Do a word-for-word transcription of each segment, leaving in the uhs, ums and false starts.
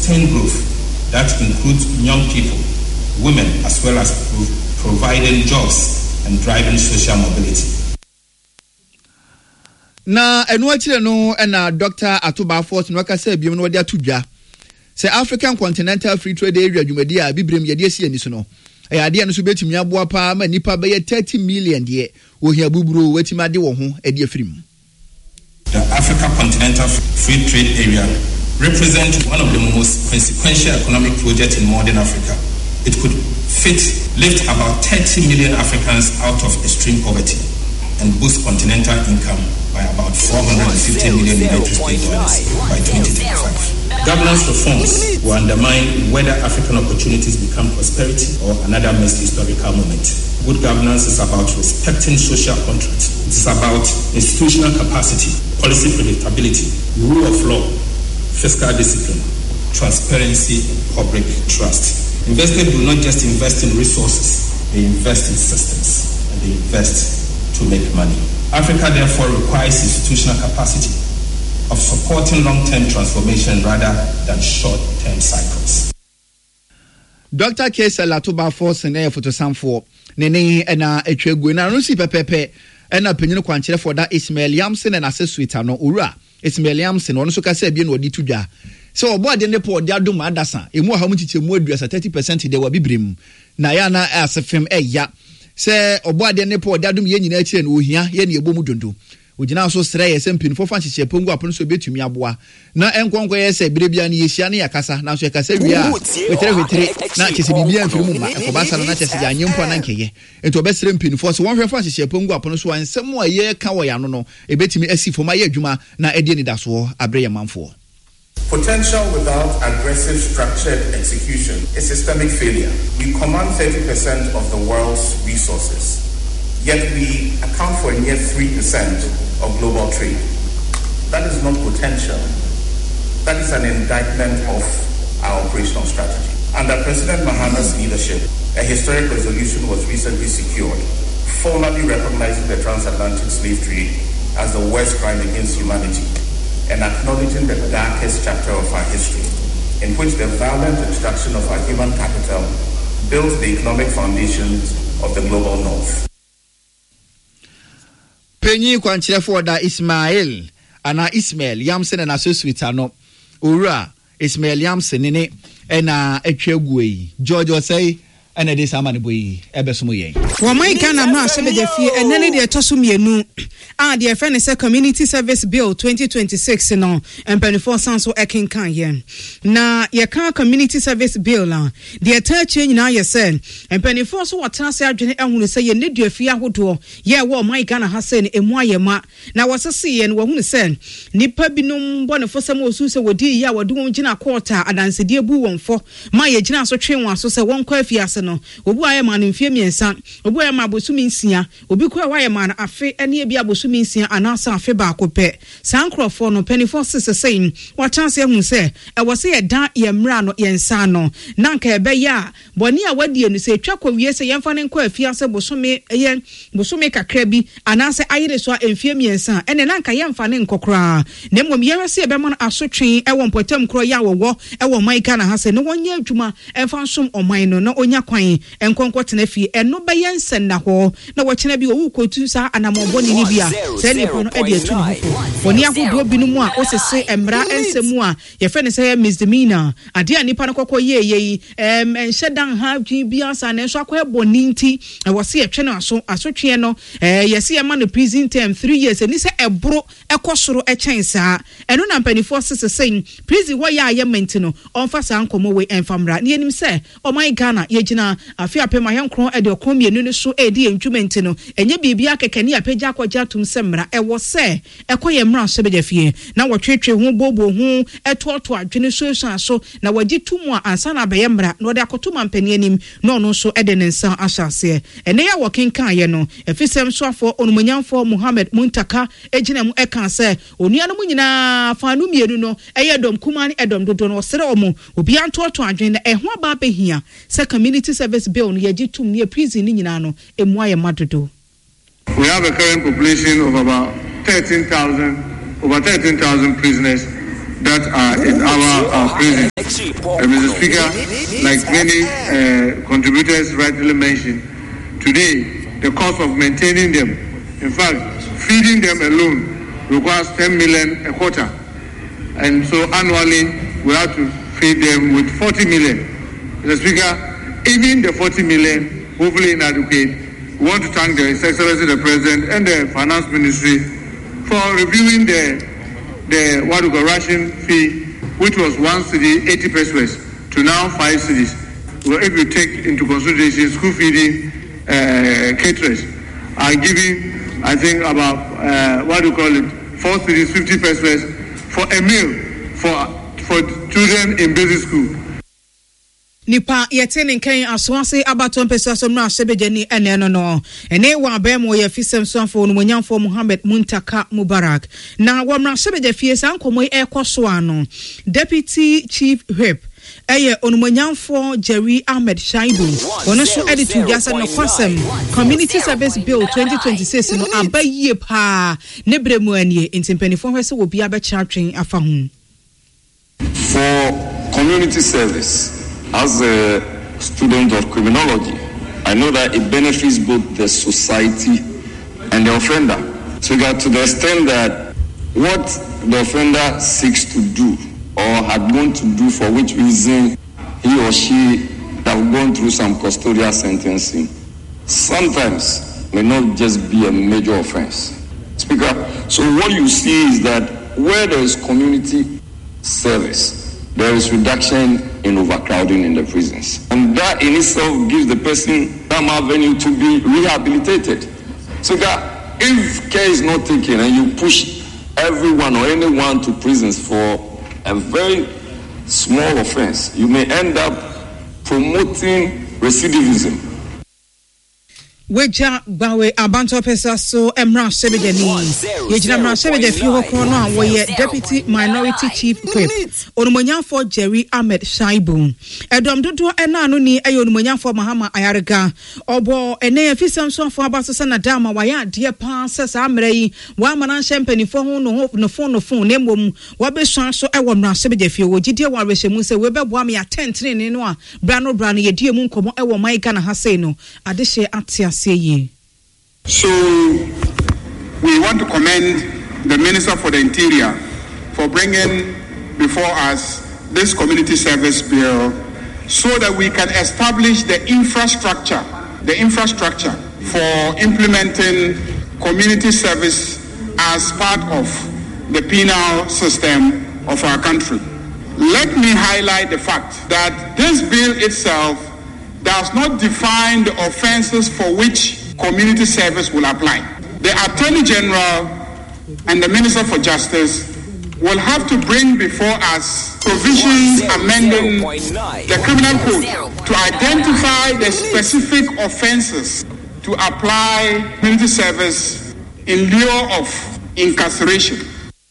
sustained growth that includes young people, women, as well as pro- providing jobs and driving social mobility. Na enu achire no na Doctor Atuba Force no ka say biem no de atudwa. Say African Continental Free Trade Area dwumadi a bibrem ye de asi ani so no. E ade no so betumi aboa pa ma nipa be thirty million de ohia buburo wetima de wo ho e de afirim. The African Continental Free Trade Area represents one of the most consequential economic projects in modern Africa. It could fit, lift about thirty million Africans out of extreme poverty and boost continental income by about four hundred fifty million United States dollars by twenty twenty-five. Governance reforms will undermine whether African opportunities become prosperity or another missed historical moment. Good governance is about respecting social contracts. It is about institutional capacity, policy predictability, rule of law, fiscal discipline, transparency, and public trust. Investors do not just invest in resources, they invest in systems, and they invest to make money. Africa therefore requires institutional capacity of supporting long-term transformation rather than short-term cycles. Doctor Kesa Latuba Force and Photo Samfo, Nene and Echegu, na Rusi Pepe, and a penny quanchre for that Ismail Yamson and Assess Sweetano, Ura, Ismail Yamson, on Suka Sabian or Dituja. So, what in the port, Diadum Adasa, a more how much more dress at thirty percent they will be brim. Nayana as a film, eh, ya. Say, Oba de Nepo, Dadum Yen Nature and Uhia, Yen Yabumudundo. Ujina so stray as empin for fancy Pungo upon so bit to Miabua. Na Enquanque say, Bribian Yesiani Acasa, now she can say, we are with every three, not Chesibian Fumuma, and Cobasa Natches and Yumpananke. And to best empin for so one for fancy Pungo upon so and some more year Kawayano, a bit me as if for my Juma, na Ediani Daswo, a Brea Manfo. Potential without aggressive structured execution is systemic failure. We command thirty percent of the world's resources, yet we account for near three percent of global trade. That is not potential. That is an indictment of our operational strategy. Under President Mahama's leadership, a historic resolution was recently secured, formally recognizing the transatlantic slave trade as the worst crime against humanity, and acknowledging the darkest chapter of our history, in which the violent destruction of our human capital built the economic foundations of the global north. Penny Quanchre for da Ismail, Ana Ismail Yamson and Associatano, Ura, Ismail Yamson in it, and a Echegui, George will say. And it is Amanibui, Ebesumuye. For my Ghana Mass, and then the Tosumie, ah, the F N S A Community Service Bill twenty twenty-six, no, and Pennyfour Sanso Ekin Kanyen. Na, your car Community Service Bill, the attach change now, you said, and Pennyfour so what Tansia Jenny and will say, you need your fear who do, yeah, well, my Ghana has said, and why your ma. Now, what's a see and what who said, Nipper binum bonnet for some more Susa would do, ya were doing Jina quarter, and answer dear boo one for my Jina so train was so say one coffee. No, obu aye man mfie miensa, obu aye man bosumi nsia, obi kwa waye man afe ene e bia bosumi nsia anasa afe ba akopɛ. San crofo no penifo sese saying, wa chance hu se, e wo se ye dan ye mra no yensa no, na nka ebe ya, boni a wadie no se twa kwa wie se yemfa ne nkwa afia se bosumi ye bosumi kakra bi anase ayire so mfie miensa, ene na nka yemfa ne nkokra. Na mmom ye se ebe man asotwe e wo mpotam kro ya wo wo e wo man ka na ha se no wonye adwuma emfa nsom oman no na onya kwan enkonko tenafi eno bayen sen na ho na wo kena bi wo kotu sa anamobɔ ni bia se ne pono e de atu ne ho oni ahodo bi no mu a o sese emra ensemu a ye fe ne se misdemeanor ade a nipa no kokɔ ye ye em enhyedan ha twi bia sa na so akɔ ebɔ ninti e wo se ye twe no aso asotwe no eh ye se ye ma no prison term three years eni se ebro ekɔsoro e kyɛn saa eno na mpanifo sese sen prison wo ya ye ment no onfa sa nkomo we enfamra ne enim se o my Ghana ye gina afi apema yankron e de okron mienu ne so e di entwumenti no enye bibia kekani apagya akɔgya tum semra e wo se ekoye mra so beja fie na wotwetwe ho bobo ho etoto adwene so so aso na wagi tumu ansa na beye mra na wode akotuma mpani anim na ono so e de ne nsa ahyase ene ya wokenkan ye no efisem so afo onumanyamfo Muhammad Muntaka ejina mu eka se onuano mu nyina fanu mienu no eye dom kumani edom dodo no sere omo obi antoto adwene e ho aba behia se community service bill no yaji tum ne prison ni nyina no emu aye madodo. We have a current population of about thirteen thousand over thirteen thousand prisoners that are in our, our prisons. Uh, Mister Speaker, like many uh, contributors rightly mentioned, today the cost of maintaining them, in fact, feeding them alone requires ten million a quarter. And so annually we have to feed them with forty million. Mister Speaker, even the forty million, hopefully inadequate. We want to thank the His Excellency the President and the Finance Ministry for reviewing the the what we call ration fee, which was one cedi, eighty pesos, to now five cedis. Well, if you take into consideration school feeding, uh, caterers are giving, I think, about uh, what do you call it, four cedis, fifty pesos for a meal for for children in basic school. Nipa yetene nkan aswase abaton pesa so na sebejani ene no no ene wa bemo ye fisem sonfo no monyamfo Muhammad Muntaka Mubarak na wa mra sebeje fie san komo ekoso ano Deputy Chief Whip eye onumonyamfo Jerry Ahmed Shaibu wono so editor jasa no kwasem Community Service Bill twenty twenty-six no abaye pa ne bremu anie intimpenifo hwese wo bia be chatwen afa hu. For community service, as a student of criminology, I know that it benefits both the society and the offender. So that to the extent that what the offender seeks to do or had gone to do, for which reason he or she have gone through some custodial sentencing, sometimes may not just be a major offense. Speaker, so what you see is that where there is community service, there is reduction in overcrowding in the prisons. And that in itself gives the person some avenue to be rehabilitated. So that if care is not taken and you push everyone or anyone to prisons for a very small offense, you may end up promoting recidivism. Weja bawe abanto pesa so emra sebejani yejina emra sebeje fi hokro no awoye Deputy Minority Chief Whip onumonyamfo Jerry Ahmed Shaibu edom dodo ena no ni ayo onumonyamfo Mahama Ayarega obo ene afisam so afo abaso na dama waya de pa sesa amrai wa mananhye mpanifo ho no no fon no fon na mom wa besuan so ewo emra sebeje fi wo gidie wa rehemu se we beboa me atentene no a bra no bra no yedie mu nkomo ewo man Ghana ha sei no adehye atia. So we want to commend the Minister for the Interior for bringing before us this community service bill so that we can establish the infrastructure, the infrastructure for implementing community service as part of the penal system of our country. Let me highlight the fact that this bill itself does not define the offenses for which community service will apply. The Attorney General and the Minister for Justice will have to bring before us provisions amending the criminal code to identify the specific offenses to apply community service in lieu of incarceration.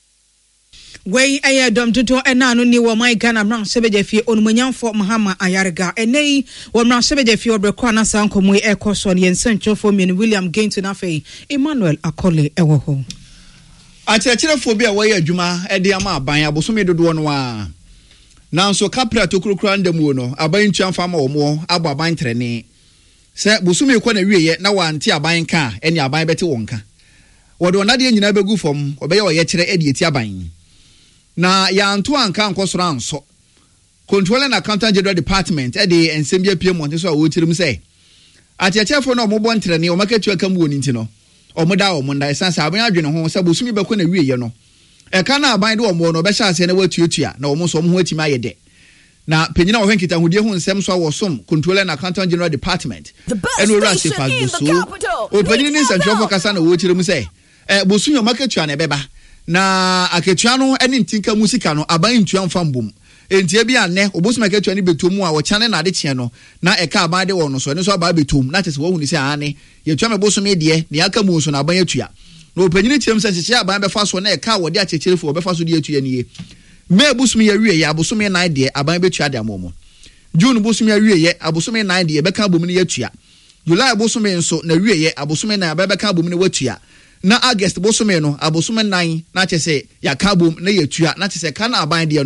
Wey aya dom dodo ena no ni wo man Ghana mran sebeje fie onumonyamfo Mahama Ayarega enei wo mran sebeje fie obrekwa na sankomo ekoso ne yensenchofo men William Gainton afei Emmanuel Akole ewo ho akyerɛkyerɛfo bi a wɔyɛ adwuma ɛde ama aban abosome dodo no a nanso kapra tokurukura ndamu no aban ntuamfa ma wɔmo abo aban trene sɛ bosome kɔ na wieye na wante aban ka ɛne aban bɛte wonka wɔde onade nyina begu fam ɔbɛyɛ ɔyɛ kyerɛ ɛde eti aban na ya nto anka nkosoro anso Controller and Accountant General Department e de ensem bia pie monte so a wo tirim sei atiachefo na omobɔ ntrene o market you kam woni nti no omoda omonda esansa aban adwene ho se bosumi bɛkɔ na wieye no e ka na aban de omo no bɛhya ase na watuatua na omo so omo ho atima ayede na penyina wo hwenkita hodie ho nsɛm so a wɔsom Controller and Accountant General Department eno ra se fa so o penyina ni nsantwofo kasa na wo tirim sei e bosumi o market you na bɛba na aketua no ene ntinka musika no aban ntua mfa mbom entie bia ne obosuma aketua ni betomu a wo chane na ade kye no na eka aban de wo no so ne so aba betom na tese wo huni se ane yetua me bosuma de ne aka mu so na aban atua na opanyini kyerem se kyekye aban befa so na eka wo de akyekyerefo wo befa so de atua nie me bosuma ya wie ya bosuma na de aban betua de amomo June bosuma ya wie ye abosuma na de beka bom ne atua July bosuma nso na wie ye abosuma na beka bom ne watua na August bosome no abosome nine na chese ya kabom na yetua na chese ka na aban de no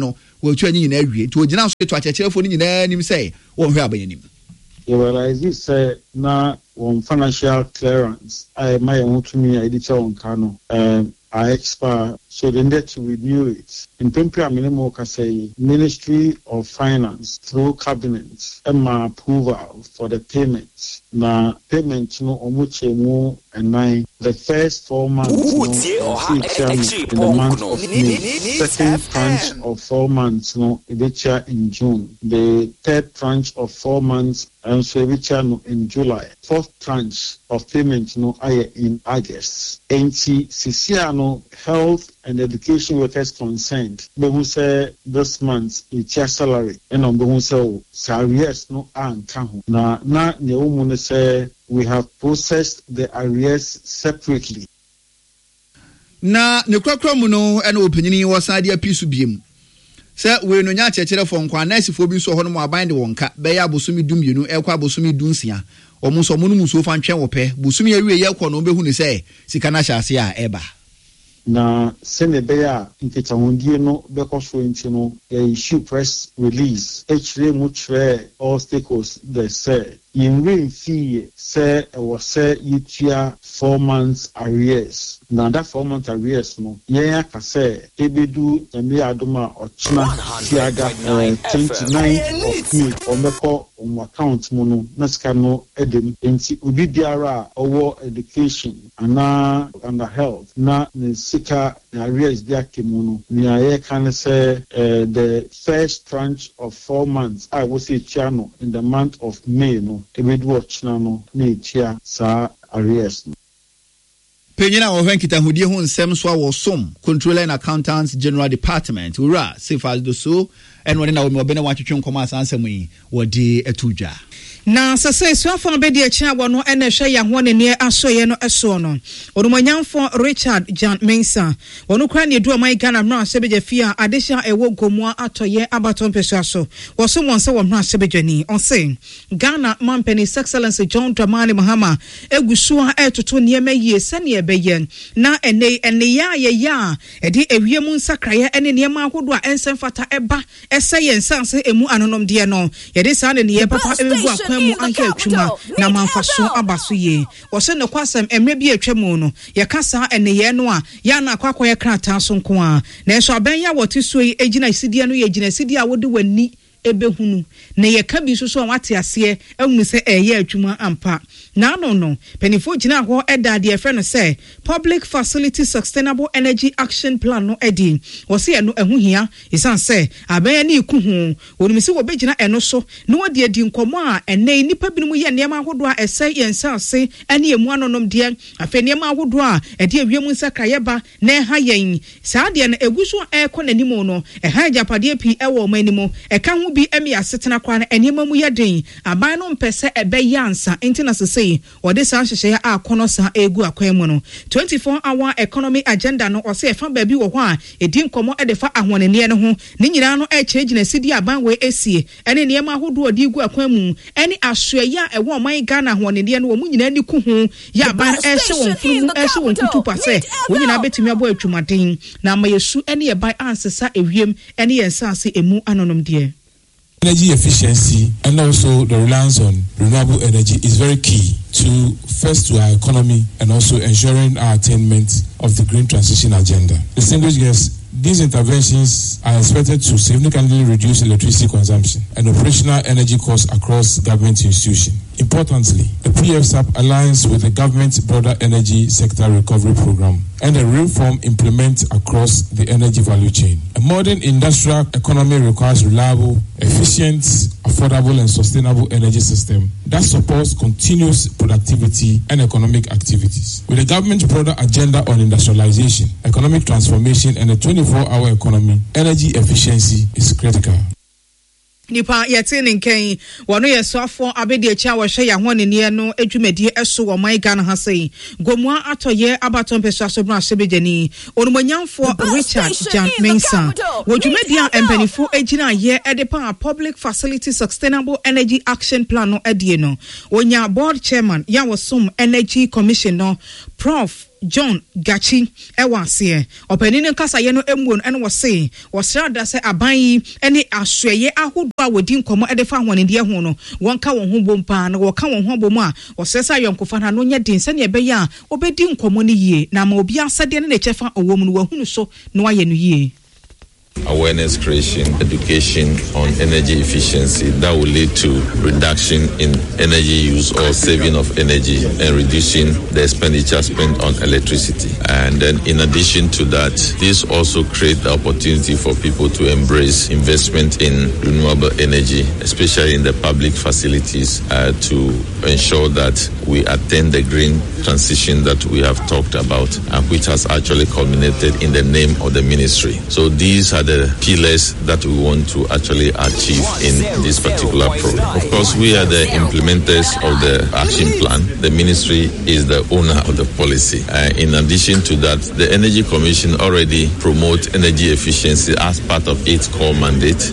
wɔtu anyi nyinaa awie nti ogyina so to akyerɛkyerɛfoɔ no nyinaa nim sɛ wɔnhwɛ abayanim you realize this say na one financial clearance I my own to me I did on Kano um I expire so they need to renew it. In Pempia Minimo say Ministry of Finance through Cabinet Emma approval for the payment. Now payment no omuche mu and nine the first four months no, in the month of May. Second tranche of four months no ibicha in June. The third tranche of four months and so ibicha no in July. Fourth tranche of payment no aye in August. N T Sisiano Health and Education Workers concerned. But who say this month it's your salary and on the who say salaries no and count. Na na ne say we have processed the arrears separately. Na ne kwakwa mu no ena opanyini wasade apisu biem. Sɛ we no nya kyerɛkyerɛfo nkwa nasifo bi so hɔ no mo aban de wonka bɛyɛ abosomi dumienu ɛkɔ abosomi dunsia ɔmo so mo no muso fa ntwɛn wo pɛ bosomi awie yɛ kɔ no behu ne sɛ sika na hyase a ɛba na sene beya nkechahundie no beko so nti no issue press release echire mu tre all stakeholders they say in rain fee say it was say yitia four months arrears na that four months arrears no yen aka say ebedu emi adoma ochina tiaga twenty-ninth of May omeko on account mu no na sika no edem enti obi biara owo education ana under health na ne sika arrears dia kemuno ni aye kan say the first tranche of four months I was say chiano in the month of May no ebedu ochina no na chia sa arrears Penyina wo hwen kitahudie ho nsem so awo som Controller and Accountants General Department ura Sefas do so en woni na wo me obene watwetwe nkoma asansam yi wodi etudwa na sese suafo abedi akina wo no ena hwe ya ho ne ne asoye no eso no odomanyamfo Richard Jan Mensa wono kra ne du man Ghana no asebeje fia adesha ewo gomua atoye abaton peso aso wo so won se wo no asebejani on say Ghana Manpenis Excellence John Dramani Mahama egusu a etoto niema yie sane ebeyen na ene ene ya ye ya edi ewiemu nsakraye ene niema ahodo a ensemfata eba ese ye nsanse emu anonom de no ye de sa ne ne papa ebu akwa mu anka atwuma na manfaso abaso ye wo se ne kwasem emre bi atwemu no ye kasa ene ye no a ya na akwa ye krata so nko a na eso aban ya wote so yi egina sidie no ye gina sidie a wode wani ebehunu na ye ka bi so so wate ase ehunu se eye atwuma ampa na no no penifo gina ho eda de efre no say Public Facility Sustainable Energy Action Plan no edi wo se eno ehu hia isan say aban na iku hu wonimi se wo begina eno so no wode edi nkomo a ene nipa binu ye niam ahodo a ese yensa ase ene emu anonom de afa niam ahodo a ede awiemu nsakraye ba na ha yen saa de na eguso ekọ nanimo no e ha japade pi ewo manimo e ka hu bi emi asetena kwa na enema mu yeden aban no mpese ebe yansa entina sese wode sa hyehyɛ a kono sa egu akwan mu no twenty-four hour economy agenda no ɔse ɛfa baabi wɔ hɔ a edi nkɔmɔ ɛde fa ahonene ne ho ne nyina no ɛkyerɛgyina sidi aban we esie ɛne nneɛma ahodoɔ de egu akwan mu ɛne asoɛyɛ a ɛwɔ ɔman Ghana ahonene no wɔn nyina ni ku ho yɛ aban ɛhyɛ wɔn funumu ɛhyɛ wɔn kutu pasɛ wɔn nyina betumi abɔ atwumaden na ama yesu ɛne yɛ ban ansesa ewiem ɛne yɛn sanse emu anonom deɛ. Energy efficiency and also the reliance on renewable energy is very key to first to our economy and also ensuring our attainment of the green transition agenda. Distinguished guests, these interventions are expected to significantly reduce electricity consumption and operational energy costs across government institutions. Importantly, the P F S A P aligns with the government's broader energy sector recovery program and a reform implement across the energy value chain. A modern industrial economy requires reliable, efficient, affordable and sustainable energy system that supports continuous productivity and economic activities. With the government's broader agenda on industrialization, economic transformation and a twenty-four hour economy, energy efficiency is critical. Nipa yɛte nken wɔno yɛ soafo abedi achi a wɔhwɛ yɛ ahonene no adwumadie ɛso wɔ man Ghana ha sei gomua atɔyɛ abaton peso asobra asebejani onumanyamfo Richard Jan Mensa wɔdwumadie a empanifo agina yɛ ɛde pa Public Facility Sustainable Energy Action Plan no adie no onya board chairman ya wɔsom Energy Commission no Prof John Gachi ewa aseɛ ɔpanin no kasa ye no emuo no ɛno wɔ se wɔsra da sɛ aban yi ɛne ahwɛye ahodo a wɔdi nkɔmɔ ɛde fa ahɔnedie ho no wɔnka wɔn ho bompa na wɔka wɔn ho bom a wɔsɛ sɛ ayɔnkofa na no nyɛ den sɛ ne ɛbɛyɛ a obedi nkɔmɔ no yie na ma obi asɛdeɛ ne ne kyɛfa ɔwɔ mu no wahunu so na wayɛ no yie. Awareness creation, education on energy efficiency that will lead to reduction in energy use or saving of energy and reducing the expenditure spent on electricity. And then in addition to that, this also creates the opportunity for people to embrace investment in renewable energy, especially in the public facilities, uh, to ensure that we attain the green transition that we have talked about and which has actually culminated in the name of the ministry. So these are the pillars that we want to actually achieve in this particular program. Of course, we are the implementers of the action plan. The ministry is the owner of the policy. Uh, in addition to that, the Energy Commission already promotes energy efficiency as part of its core mandate.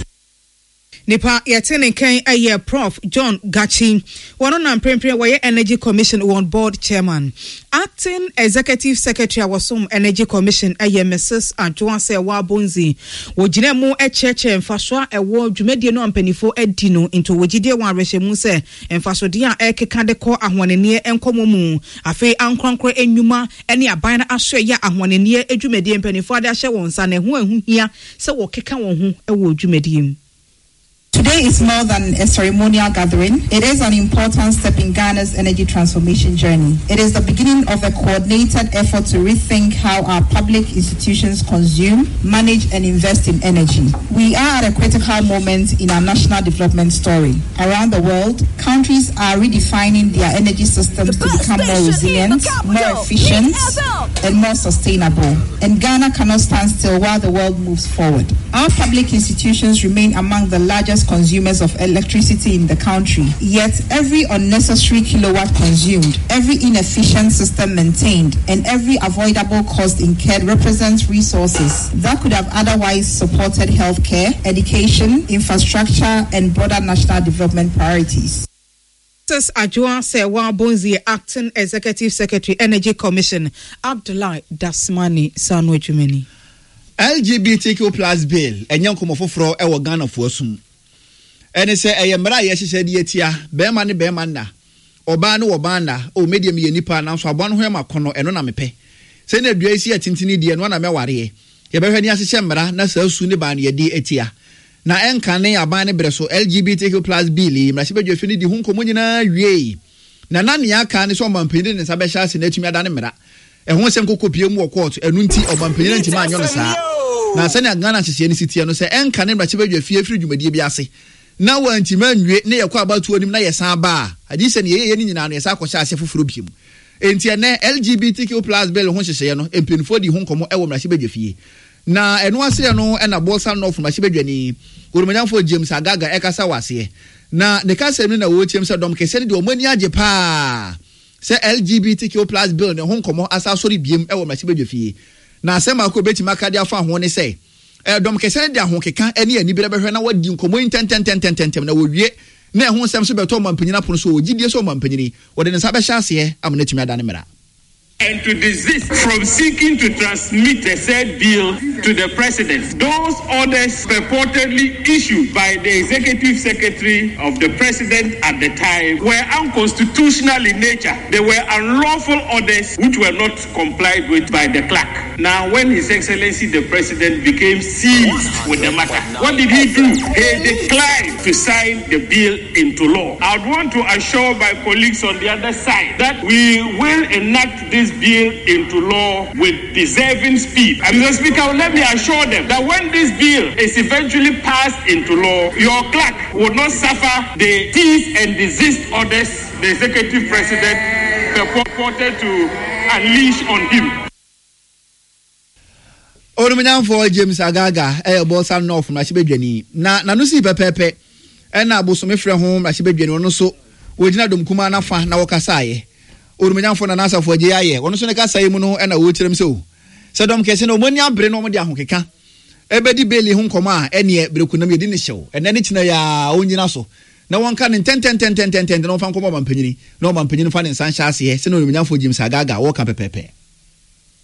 Nipa yetene ken aye Prof John Gachi one on prempre why Energy Commission on board chairman acting executive secretary wasum Energy Commission aye Missus Adjoa se wa bonzi wogine mu echeche mfaswa ewo dwumedie no ampanifo adino into wogide wan rehemu se mfasode a ekeka de ko ahwonene enkomo mu afi ankrankro enwuma ene aban na ahwe ya ahwonene adwumedie ampanifo ade ahye won sa na ho ahu hia se wo keka won ho ewo dwumedie. Today is more than a ceremonial gathering. It is an important step in Ghana's energy transformation journey. It is the beginning of a coordinated effort to rethink how our public institutions consume, manage, and invest in energy. We are at a critical moment in our national development story. Around the world, countries are redefining their energy systems to become more resilient, more efficient, and more sustainable. And Ghana cannot stand still while the world moves forward. Our public institutions remain among the largest consumers of electricity in the country. Yet every unnecessary kilowatt consumed, every inefficient system maintained, and every avoidable cost incurred represents resources that could have otherwise supported healthcare, education, infrastructure, and broader national development priorities. Missus Adjoa Sewa Bonzi, acting executive secretary, Energy Commission, Abdullah Dasmani Sanwe Jumeni. L G B T Q plus bill, and young Komofofro, Ewa Ghana for some. And it's a Mara Yeshi Yetia, Beman Bemanda, Obano Obanda, O medium Yenipa, now so one Hema Kono and Onamepe. Send a Dracy at Tintini and one Amawari. Yabahania Sembra, Nasa Suniban Yedi Etia. Na enkane abane breso L G B T Q plus bill, Masiba Jofini di Hong Comunina, yea. Nanani Yakan is one mampin and Sabesha Senatumia Danimera. And one sem copium or court, and Nunti or Mampin to my Yonasa. Na Sena Ghana City and say enkane Masiba Jofia free Jumediasi. Now when Timan near about to him na yesaba. I just said ye any na yesako shase fufurubium. Entiane L G B T Q plus bill honse say no empin for di Hong Kong e wo Masiba Jofie. Na eno ase no e na bolsa no from Masiba Dwani. Urumanyamfo James Agaga ekasa wase. Na ne kasa mi na wo tiem se dom kese de omani age pa. Se L G B T Q plus bill ne Hong Kong asa sori biem e wo Masiba Jofie. Na asema ko betima ka dia fa ho ne say eh dom kese de ahon keka ene ani bere behwe na wadi nkomo intenten tenten tenten na wowie na ehun sem so beto mampanyina pono so ogidie so mampanyini wode ne sa be hya ase amnatimi adane mera. And to desist from seeking to transmit the said bill to the president. Those orders purportedly issued by the executive secretary of the president at the time were unconstitutional in nature. They were unlawful orders which were not complied with by the clerk. Now, when His Excellency the President became seized with the matter, what did he do? He declined to sign the bill into law. I would want to assure my colleagues on the other side that we will enact this bill into law with deserving speed. And Mister Speaker, let me assure them that when this bill is eventually passed into law, your clerk will not suffer the cease and desist orders the executive president purported to unleash on him. Orumanyamfo James Agaga eh bolsa no from Masiba Dwani. Na na no si pepepe e na abosome frɛ ho Masiba Dwani ono so wogina dom kuma na fa na wokasaye. Orumanyamfo na nasa fo gye aye ono so ne kasaye mu no e na wo kyerem se o se dom kese no moni abre no mo de ahokeka e bedi beli ho nkoma a ene brekunam yedi ne hyew ene ne kyina ya onyina so na wonka ne tenten tenten tenten no fa nkoma mampanyini no mampanyini fa ne nsan hya ase se no Orumanyamfo James Agaga wo ka pepepe.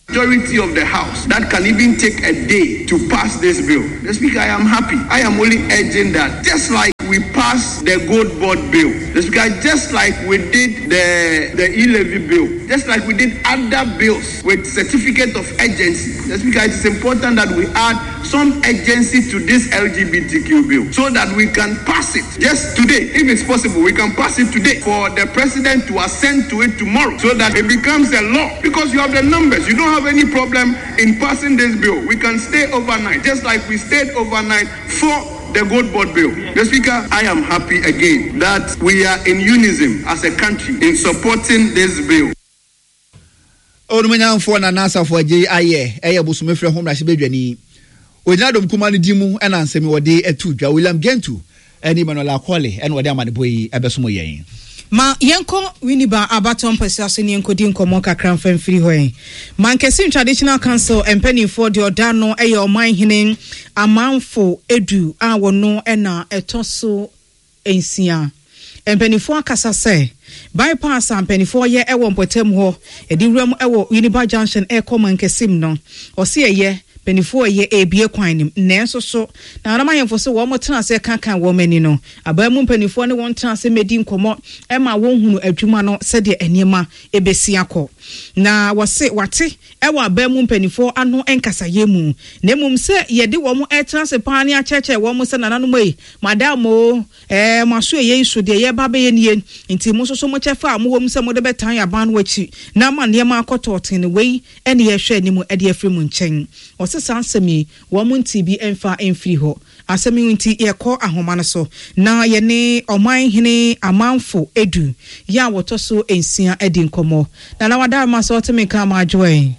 majority of the House that can even take a day to pass this bill. The Speaker, I am happy. I am only urging that just like we passed the gold board bill, the Speaker, just like we did the, the e-levy bill, just like we did other bills with certificate of urgency, the Speaker, it is important that we add some urgency to this L G B T Q bill so that we can pass it just today. If it's possible, we can pass it today for the President to assent to it tomorrow so that it becomes a law. Because you have the numbers, you don't have any problem in passing this bill. We can stay overnight, just like we stayed overnight for the gold board bill. The Speaker, I am happy again that we are in unison as a country in supporting this bill. Onumanyan for na nasa for J aye eye bosomefre hom rahye bedwani. Ojina kuma no dimu ena nsemi wode etu dwa William Gentu eni Manuel Akole en wode amanebo yi ebesomo yen. Ma yenko winiba abaton pesiaso ni enkodi nkomo kakra mfamfiri hoye. Mankesim Traditional Council empeni for the odano eye oman hinen amanfo edu a wono ena etoso ensia. Empenifo akasa se bypass ampenifo ye ewo mpotem ho edi wram ewo Uniba Junction e koma nkesim no ose ye penifo ye ebie kwan nim nenso so na aramayemfo se wo motena se kankan wo mani no abamu penifo ne won tena se medi nkomo e ma won hunu adwuma no se de eniema ebesi akọ na wose wate ewa abamu penifo ano enkasa yemu nemum se ye de wo mo etena se pan ya cheche wo mo se nananom ei madam o eh maso ye isu de ye ba be ye nie nti mo so so mo chefa mo wo mo se mo de betan ya ban wachi na ma niema akoto ten wei ene ye hwe nimu e de afri mu nchen wose sansemi wo mo nti bi emfa emfiri ho asemi nti ye ko ahoma no so na ye ne oman hene amanfo edu ya woto so ensia edi nkomo na na wada ma so temi ka ma joy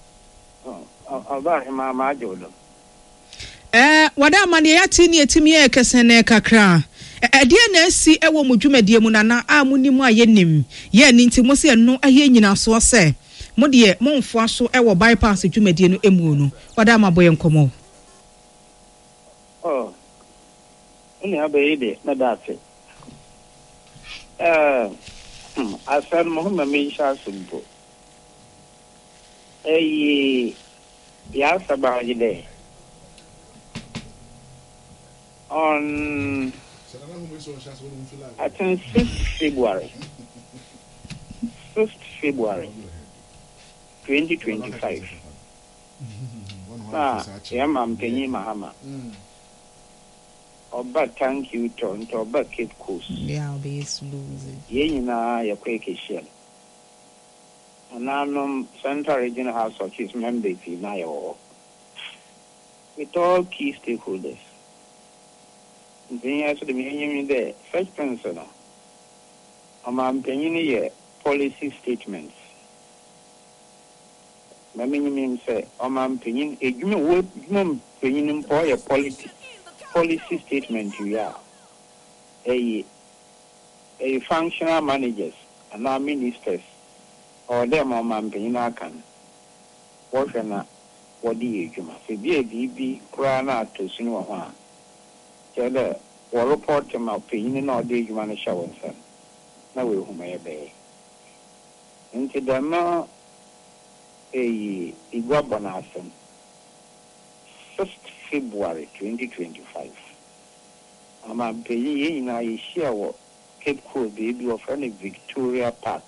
aba ma ma jodo eh wada ma ne yati ne etimi e kesene kakra ede na asi ewo modwumadie mu na na amunimu ayenim ye ni nti mo se no aye nyina so se mo de mo mfo aso ewo bypass dwumadie no emu no wada ma boye nkomo oh uni abe ide na dafe eh asan Muhammad min sha sumpo eh ya sabaji de on I think fifth February fifth February twenty twenty-five ah ya mam penyi mahama oba thank you to to oba Cape Coast yeah be lose ye nyina ya kweke shell ananum Central Regional House of Chiefs members na yo with all key stakeholders. Then to the meaning the first person among penny policy statements. My meaning say among penny a human penny for a policy policy statement you are a a functional managers and our ministers or them among penny can what na what do you do? So be a B B crana to Sinua. Tell or report to my opinion or day you want to show and now we who may obey. Into the no a iguabanasan first February twenty twenty five. I'm a paying in I share what Cape Coast baby of any Victoria Park.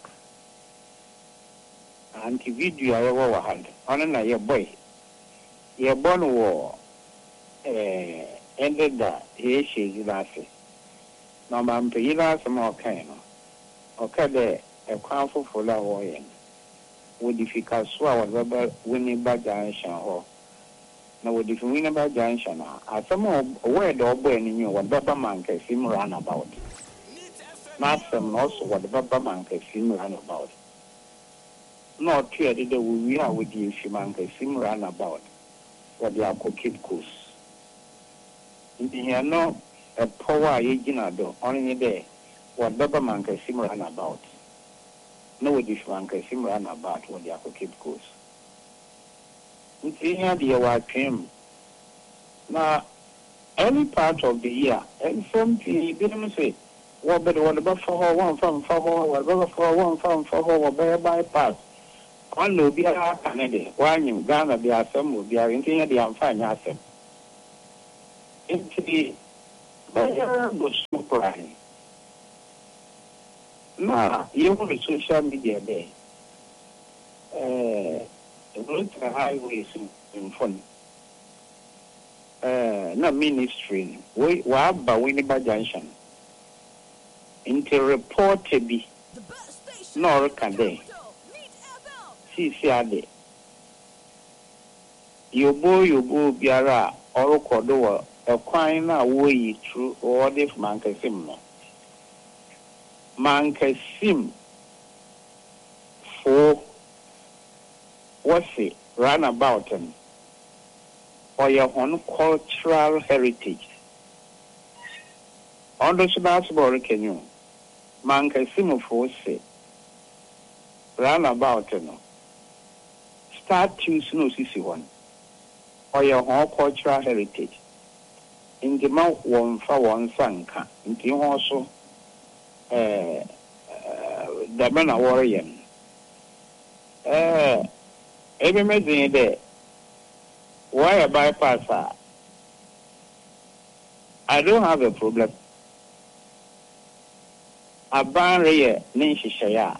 Anti video I ever had on a boy. Your born war eh ended that he she last. No man pay last more kind. Okay there a crown for la warrior. Would if you can swear whatever winning by junction or now would if you win about junction as some more word or boy in you what Baba man can seem run about. Not some also what Baba man can seem run about. Not clear that we are with you if you man can seem run about. What they are Cape Coast. Here no a power agent do only there what Baba man can seem run about. No this man can seem run about what they are Cape Coast. In here the award came. Now any part of the year and something didn't say what better what about for one from for what better for one from for what better bypass. On no be a Canada, one you Ghana be a some will be a anything at the Amfine Assem. Into the was super. Now, you want social media day. Uh, the highways in front. Uh, no ministry. We were by Winnipeg Junction. Into report to be nor can they. See, see, are they? You boy, you go, Biara, or Cordoa, a quine away through all this Mancasim. Mancasim for what's it, run about them. Or your own cultural heritage. On the Shabbat can you? Mancasim for say, run about them. Start choosing no C C one. Or your own cultural heritage. In the mouth one for one sanka, in the also, uh, the man a warrior. Uh, every meeting there. Why a bypasser? I don't have a problem. A barrier, Ninshi Shaya.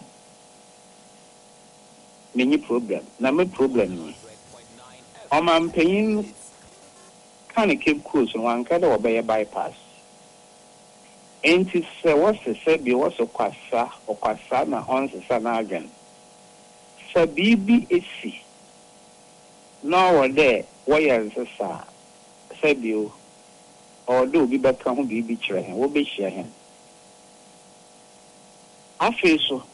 Many problem. No me problem. Um, I'm paying. Can I keep course on one kind of a bypass? Ain't it say what's the say be what's a quassa or quassana on the sun again? So B B is C. Now or there. Why is this, sir? Said you, or do be back home, be betray him, will be share him. I feel so.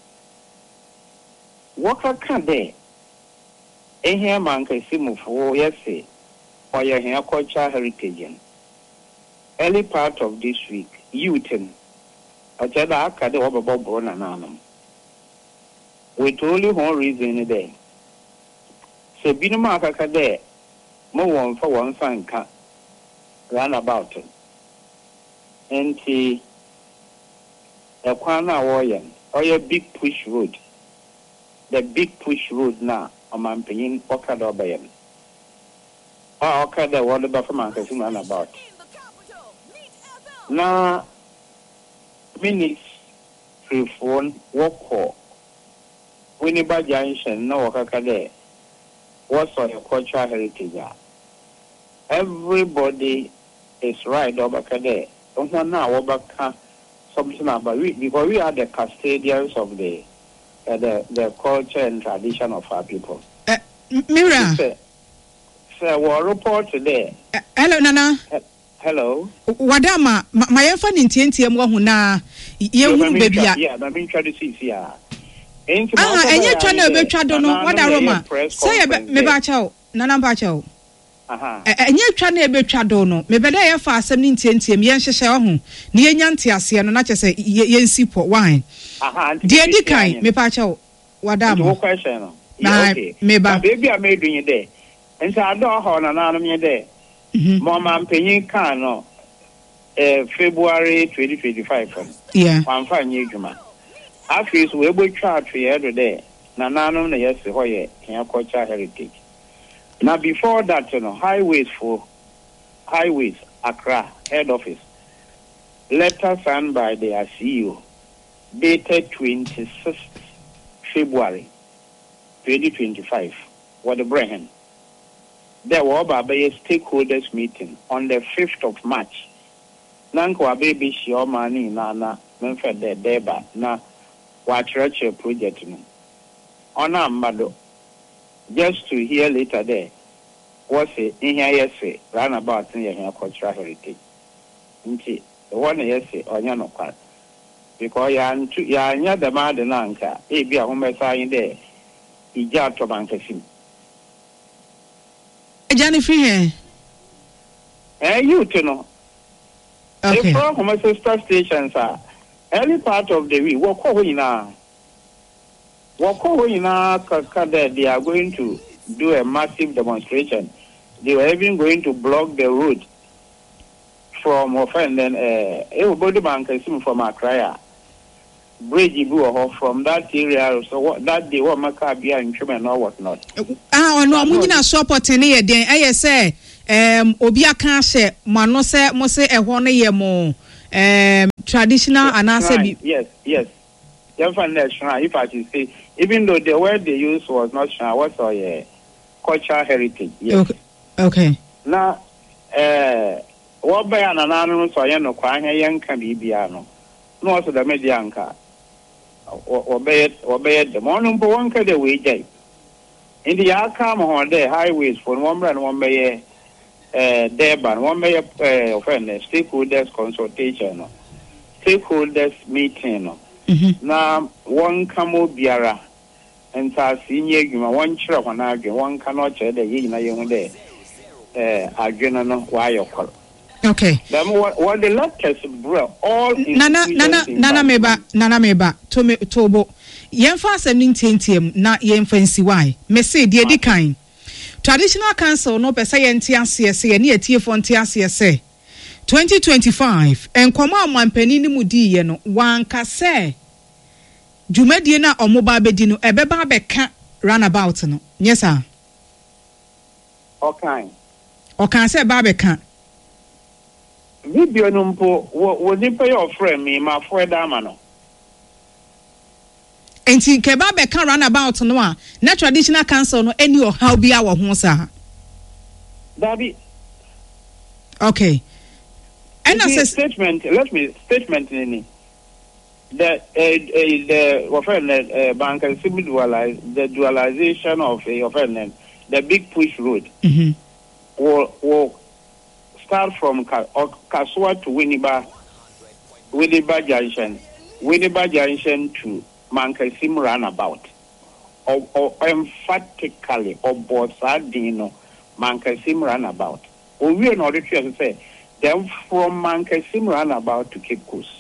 What can they? A hair man can see move for yes, say, or your hair culture heritage. Early part of this week, Uton, a Jada Akade over Bob Bonanam. With only one reason a day. Say, Binuma Kakade. More one for one sanka run about it. And the a Kwana warrior or your big push road. The big push road now, a man paying Okada Bayan. Or Okada, what about from Uncle run about. Now, minutes, free phone, walk call. Winnipeg Junction, no Okada. What's on your cultural heritage? Everybody is right over there. Don't want now over something about we because we are the custodians of the uh, the the culture and tradition of our people. Uh, Mira, sir, sir, we report today. Uh, hello, Nana. Uh, hello. Wadama, my infant in T N T M Wahuna, you baby. Yeah, I'm being trying to see here. Ah, and you're trying to be trying to know what aroma. Say about me bacho, Nana bacho. Aha. And you're trying to be tradono. Maybe they are fast and intensive. Yan Shahon, near Yantias, and not just a yen seaport wine. Aha, dear Dickai, me pacho. Wadam. No question. Nah, maybe baby, I made during your day. And so I don't hold an arm your day. Mama, paying can no. February twenty twenty-five. Yeah. One fine year, man. I feel we will charge for every day. Nanano, yes, Hoye, in culture heritage. Now, before that, you know, highways for highways, Accra, head office, letter signed by the C E O, dated twenty-sixth February twenty twenty-five, what the Brehen. There were a stakeholders meeting on the fifth of March. Nanko baby, she money, Nana, Memphis, the Deba, na. What Rachel project on Amado, just to hear later there, what's it in here, yes, say, run about in your cultural heritage. The one, yes, say, or you're not quite. Because you're near the mother Nanka, a be a home sign there, he got to Bankasim. Johnny Free, eh, you to know. Okay. The home sister stations are. Early part of the week, walk away now. Walk away now, they are going to do a massive demonstration. They were even going to block the road from offend then everybody bank from Accra bridge bu from that area. So what that day what maka be and human or what not. Ah, no, I'm going to support any day. I say, um, Obia can't say, Manose, Mose, a one year more, um, traditional and I said, yes, yes. If I should say, even though the word they used was not shrine, what's our uh, cultural heritage. Yes. Okay. Okay. Now, uh, what by an anonymous or no, quite a young can be piano. No, also the medianca. Or bay it, or bay it, the morning for one cut away day. In the outcome on the highways for one brand, one bay a Durban, one bay a offend, stakeholders consultation, stakeholders meeting. Mm-hmm. Now, one camo biara, and sa senior, you one chirp on arguing, one cannot share the yin a young day. Uh, again, no, why you call. Okay. Then what, what the letters, bro, all Nana, Nana, Nana Meba, Nana Meba, Tome Tobo. Yen fast and intentium, not yen fancy why. Me say, dear Dicine. Traditional Council, no per se and T S C S A, near T F one T S C S A. twenty twenty-five, and come on, one penny mudi, yeno, one casse. Jumediana or mobile bedino, a beba beka run about no. Yes, sir. Okay. Or can say Barbecue. Video numpo, was it pay your friend me, my friend Amano? And see, Kebabe can run about no one. Not traditional council, no any or how be our hosa. Daddy. Okay. And as a statement, let me statement in it. The the offend uh, bank and dualize the dualization of a offend the big push road mm-hmm. will will start from Kasua to Winneba, Winneba Junction, Winneba Junction to Mankasim Runabout, or, or emphatically or Bosadino Mankasim Runabout. Or we are not to say then from Mankasim Runabout to Cape Coast.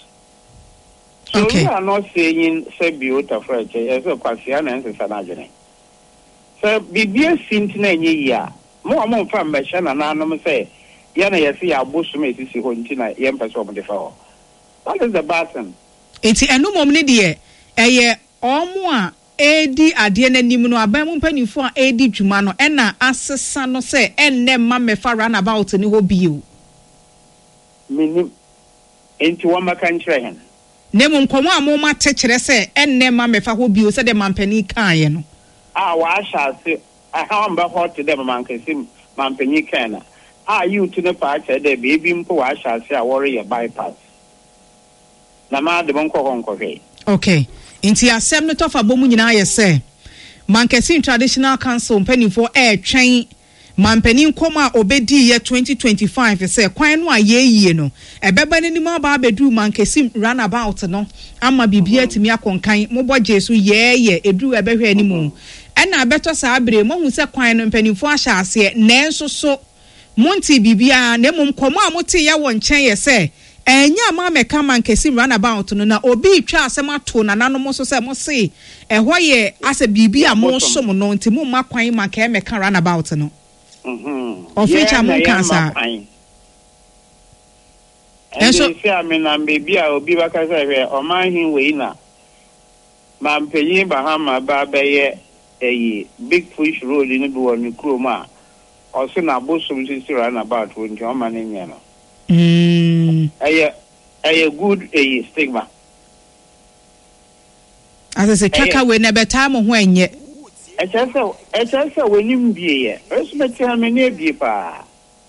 So okay. We are not saying say beautiful French as a Pasiana and Sanagene. So be beer Sintina year. More among from Bashan and Anam say, Yana Yasi, our bushmate is Hontina, Yempas of the fall. What is the button? It's a no moment, dear. A year or more. Edi adiene nimuno abamu penny for Edi Jumano, and na assassin say, and nem mamma far run about in the bio. Meaning into one country. Nemo nkoma moma techere se enne ma mefa ho bio se de mampani kan ye no ah wa sha se I have ba hot dem man kesim mampani kan na ah you to the part de baby mpo wa sha se a worry your bypass na ma de bon ko ko hwe. Okay, inti asem no tofa bomu nyina ye se Mankesim Traditional Council mpanifo e twen mampani nkoma obedi ye twenty twenty-five say kwan no aye yie no ebeba nanim aba abedu Mankesim runabout no ama bibia timi akonkan mobo jesu ye ye edu ebehwe animu ena abeto sa abre mo hu se kwan no mpanifo ahya ase nenso so monti bibia na mum komo amote ye wo nchen ye se enya ma meka Mankesim runabout no na obi twa asem ato na nanom so se mo se ehwo ye ase bibia mo so mo no nti mo ma kwan ma ka meka runabout no. Mhm. Ofecha mo kansa. And so say I mean am baby a obi baka say hwe o man hin we na. Ma mpenyin Bahama ba ba ye eh big push road ni bi won kuro ma. O se na bosom sisi run about won ti o man nya no. Mm. Eh eh good eh stigma. As I say chaka we na beta mo ho enye. Echese echese we nim bie ye. Esu meti ha me ne bie pa.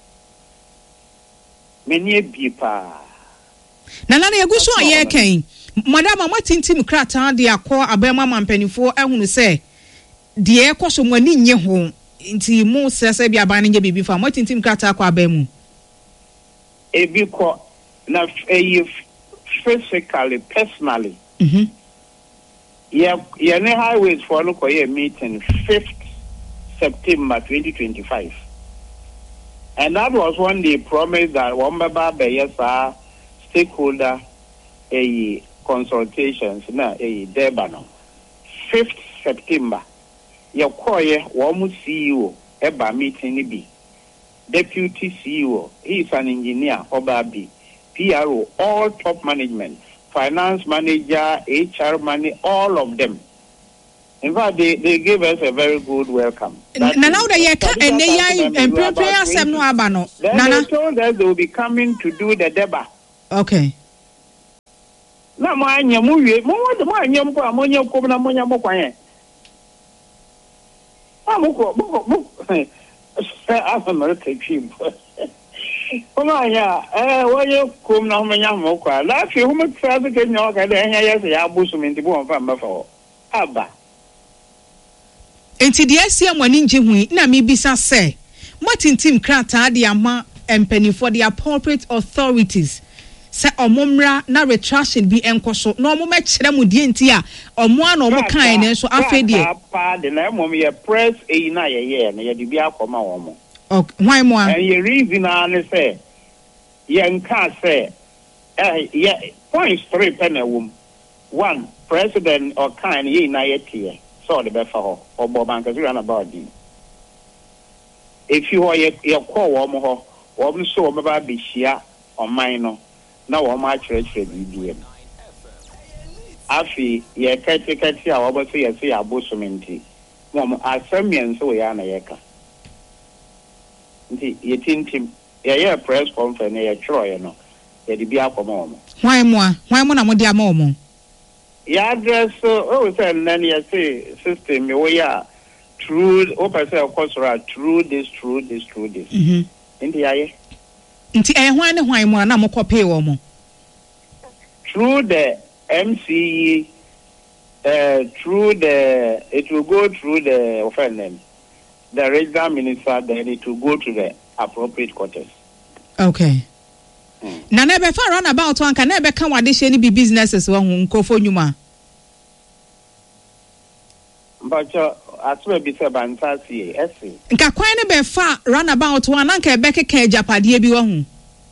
Me ne bie pa. Na na na yeguso aye kan. Madam amatintim krata de akọ abema mampanifo ehunu se de ekoso mo ani nye ho nti mu sese bia ban nye bibi fa amatintim krata akọ abemu. Ebi ko na eh physically personally. Mhm. Yeah, yeah, ne highways for look a meeting fifth September twenty twenty-five. And that was when they promised that one baba yes our stakeholder a consultations na a debano. fifth September. Your choir one C E O eba meeting ni bi. Deputy C E O, he is an engineer, Oba B. P R O, all top management. finance manager, H R manager, all of them. In fact, they, they gave us a very good welcome. Nana, they told us they will be coming to do the deba. Okay. Na mo anya mo wie mo mo mo anya mpo amonya ko na monya mo kwan ah mo ko mo mo eh America team Omo anya eh wo ye ko na monya mo kwa la fi ho mo travel ke nyo ka de anya yes ya busu minti bo mfa mfa ho aba enti de asia mo ani nje hu na me bisa se mo tintim krata de ama empany for the appropriate authorities se omomra na retraction bi enkoso na omo ma kire mu die nti a omo ana omo kan ne so afedie pa de na mom ye press e na ye ye na ye de bi akoma omo okay why mo and ye reason na say ye nka say eh ye points three penawum one president or kan ye na ye tie so de be fa ho obo banka zira na about di if you ye ye call omo ho omo so omo ba be hia oman no na wo ma church bibiem afi ye kete kete a wo bo so ye so ya bosomenti mo asemian so ya na ye ka nti ye tintim ye ye press conference ye chro ye no ye di bia akoma wo why mo why mo na mo dia mo mo ya address o say nan ye say system me wo ya true o pa say okosora true this true this true this mhm nti ya ye nti eh hwan ne hwan mo na mo kopay wo mo through the M C E uh through the it will go through the offending the regional minister, then it will go to the appropriate quarters. Okay. Mm. Na na be fa run about one can na be kan wade she ni bi businesses wa hu nkofo nyuma but uh, atwe bi se bantasi ese nka kwan ne be fa run about one na nka be keke japade bi wa hu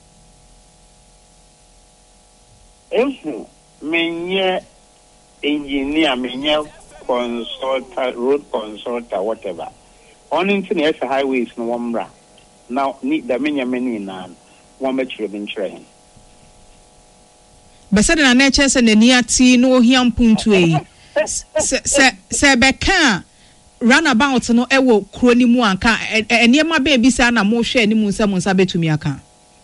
ehu menye engineer menye consultant road consultant whatever on internet highways no wamra now need the menye many na one metre bin train besade na na chese na ni ati no hiam puntu e se se se be kan runabout no ewo kro ni mu anka eniema be bi sa na mo hwe ni mu nsa mu nsa betumi aka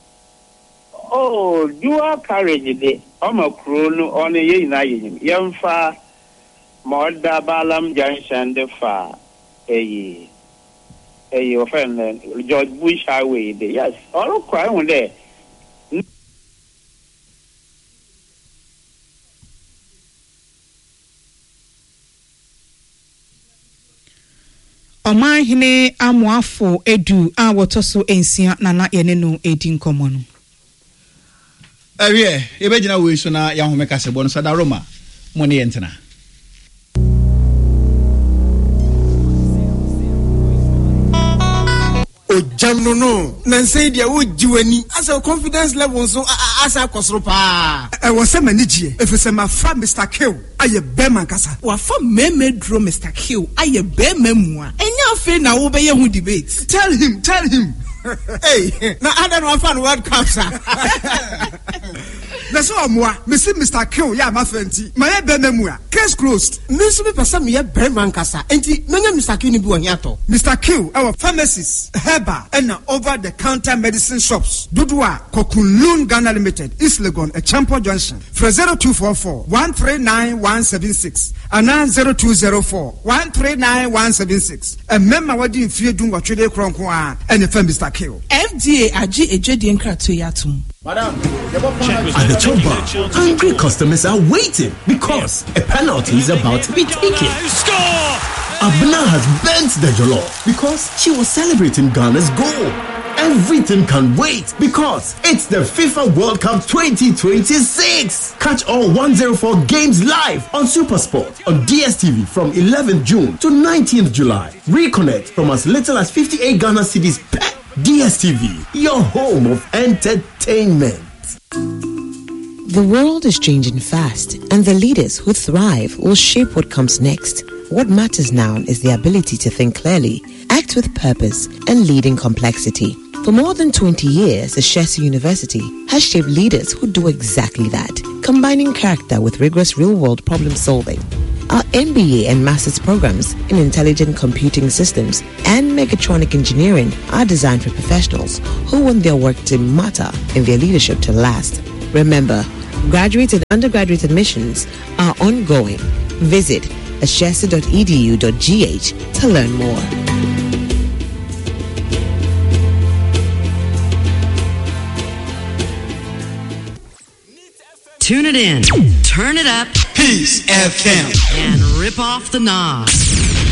oh dual carriage de ama kro no on ye na ye nyim yemfa Moda Balam Junction de fa eyi eyi ofen George Bush Highway de yes all cry on there Oman hine amoafo edu a wotoso ensia nana yene no edi nkomo no awie ebegina we so na ya home kasebo no sada Roma mo ne yentena Ojamno no nansei dia wo jiwani asa confidence level so asa kosoro pa e wo se manijie efese ma fra Mister Kill aye Berman kasa wa fa meme dro Mister Kill aye Berman mu a enya afi na wo be ye hu debate tell him tell him hey na ada no fan World Cup sa na so amwa me see Mister Kill ya ma fanti ma ye Berman mu a case closed me so be person me ye Berman kasa enti menya Mister Kill ni bi wo hiato Mister Kill our pharmacies Heba and over the counter medicine shops Dudua Kokunlun Ghana Limited East Legon a Champo Junction for zero two four four one three nine one seven six and now zero two zero four one three nine one seven six and member what in fear doing what you cronko and the firm Mister Kill F D A aji ejedi nkrato yatum Madam, at the top bar, angry customers are waiting because a penalty is about to be taken. Abna has bent the jollof because she was celebrating Ghana's goal. Everything can wait because it's the FIFA World Cup twenty twenty-six. Catch all one oh four games live on SuperSport on D S T V from eleventh June to nineteenth July. Reconnect from as little as fifty-eight Ghana cedis per D S T V, your home of entertainment. The world is changing fast, and the leaders who thrive will shape what comes next. What matters now is the ability to think clearly, act with purpose, and lead in complexity. For more than twenty years, Ashesi University has shaped leaders who do exactly that. combining character with rigorous real-world problem solving. Our M B A and Master's programs in Intelligent Computing Systems and Mechatronic Engineering are designed for professionals who want their work to matter and their leadership to last. Remember, graduate and undergraduate admissions are ongoing. Visit ashesi dot e d u dot g h to learn more. Tune it in, turn it up, Peace F M, and rip off the knobs.